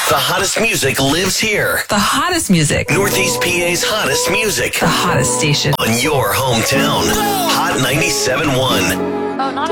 The hottest music lives here. The hottest music. Northeast PA's hottest music. The hottest station. On your hometown. Hot 97.1. Oh, not